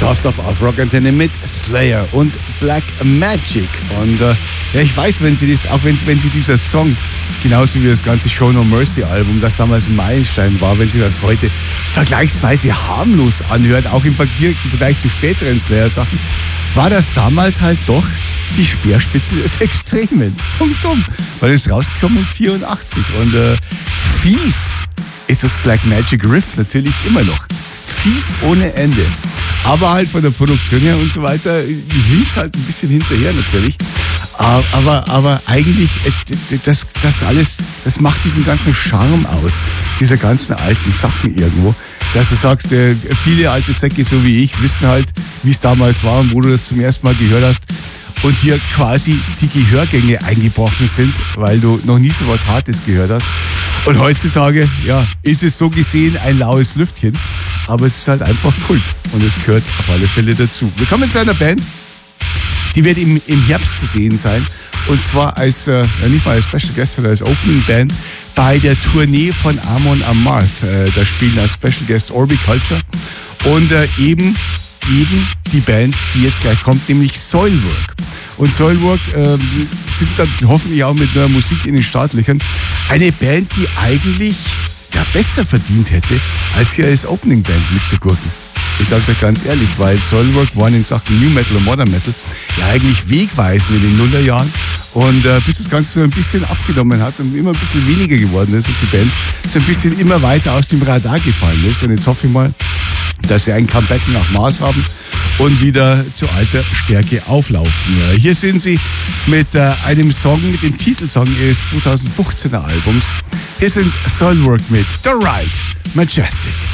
schaffst auf Rock Antenne mit Slayer und Black Magic. Und ja, ich weiß, wenn sie das, auch wenn sie dieser Song, genauso wie das ganze Show No Mercy Album, das damals ein Meilenstein war, wenn sie das heute vergleichsweise harmlos anhört, auch im Vergleich zu späteren Slayer-Sachen, war das damals halt doch die Speerspitze des Extremen. Punktum. Weil es rausgekommen in 84. Und fies ist das Black Magic Riff natürlich immer noch. Fies ohne Ende. Aber halt von der Produktion her und so weiter hinkt halt ein bisschen hinterher natürlich. Aber eigentlich, das alles, das macht diesen ganzen Charme aus, dieser ganzen alten Sachen irgendwo. Dass du sagst, viele alte Säcke, so wie ich, wissen halt, wie es damals war und wo du das zum ersten Mal gehört hast. Und dir quasi die Gehörgänge eingebrochen sind, weil du noch nie so was Hartes gehört hast. Und heutzutage, ja, ist es so gesehen ein laues Lüftchen, aber es ist halt einfach Kult und es gehört auf alle Fälle dazu. Wir kommen zu einer Band, die wird im Herbst zu sehen sein, und zwar als, nicht mal als Special Guest, sondern als Opening Band bei der Tournee von Amon Amarth. Da spielen als Special Guest Orbiculture und eben die Band, die jetzt gleich kommt, nämlich Soilwork. Und Soilwork sind dann hoffentlich auch mit neuer Musik in den Startlöchern. Eine Band, die eigentlich ja besser verdient hätte, als hier als Opening Band mitzugurken. Ich sage es euch ganz ehrlich, weil Soilwork waren in Sachen New Metal und Modern Metal ja eigentlich wegweisend in den Nullerjahren. Und bis das Ganze so ein bisschen abgenommen hat und immer ein bisschen weniger geworden ist und die Band so ein bisschen immer weiter aus dem Radar gefallen ist. Und jetzt hoffe ich mal, dass sie ein Comeback nach Mars haben und wieder zu alter Stärke auflaufen. Hier sind sie mit einem Song, mit dem Titelsong ihres 2015er Albums. Hier sind Soilwork mit The Right Majestic.